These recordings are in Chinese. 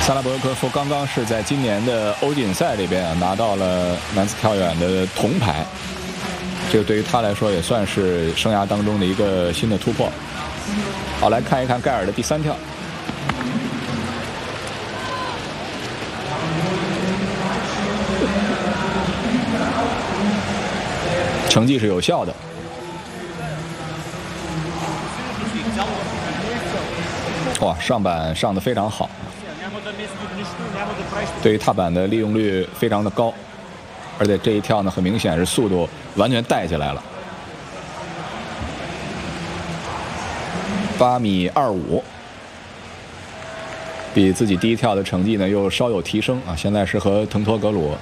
萨拉伯科夫刚刚是在今年的欧锦赛里边拿到了男子跳远的铜牌，这个对于他来说也算是生涯当中的一个新的突破。好，来看一看盖尔的第3跳。成绩是有效的。哇，上板上得非常好，对于踏板的利用率非常的高，而且这一跳呢，很明显是速度完全带起来了。8.25米，比自己第一跳的成绩呢又稍有提升啊！现在是和滕托格鲁，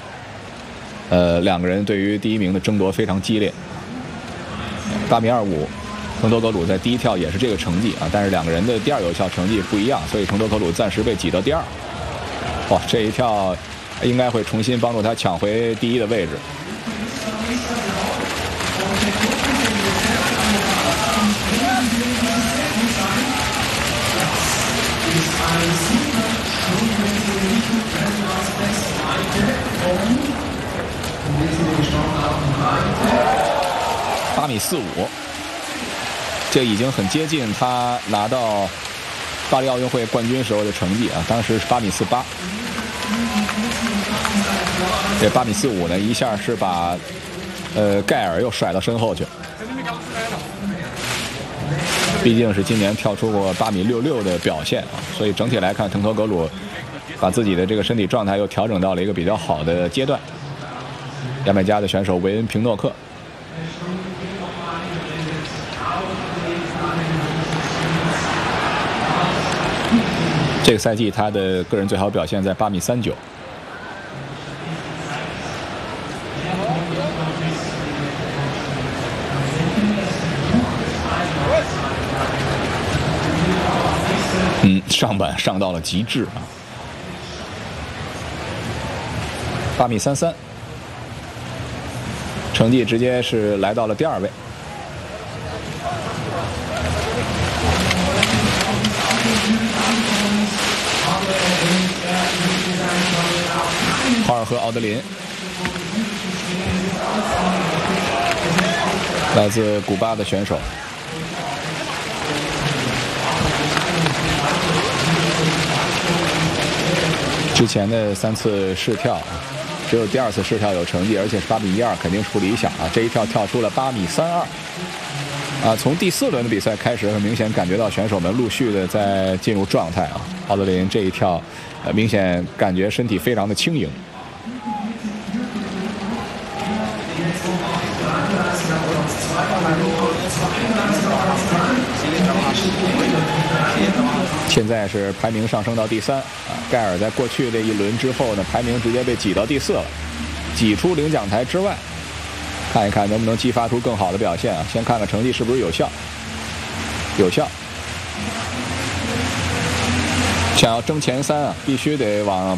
两个人对于第1名的争夺非常激烈。8.25米。滕托格鲁在第1跳也是这个成绩啊，但是两个人的第2有效成绩不一样，所以滕托格鲁暂时被挤到第2。哇，这一跳应该会重新帮助他抢回第1的位置。8.45米。这已经很接近他拿到巴黎奥运会冠军时候的成绩啊，当时是8.48米。这8.45米呢，一下是把盖尔又甩到身后去。毕竟是今年跳出过8.66米的表现啊，所以整体来看，滕托格鲁把自己的这个身体状态又调整到了一个比较好的阶段。牙买加的选手维恩平诺克。这个赛季他的个人最好表现在8.39米。上板上到了极致啊！8.33米，成绩直接是来到了第2位。豪尔赫奥德林，来自古巴的选手。之前的3次试跳，只有第2次试跳有成绩，而且是8.12米，肯定是不理想啊！这一跳跳出了8.32米。从第4轮的比赛开始，很明显感觉到选手们陆续的在进入状态啊。奥德林这一跳，明显感觉身体非常的轻盈。现在是排名上升到第3啊。盖尔在过去这一轮之后呢，排名直接被挤到第4了，挤出领奖台之外。看一看能不能激发出更好的表现啊！先看看成绩是不是有效。有效。想要争前3啊，必须得往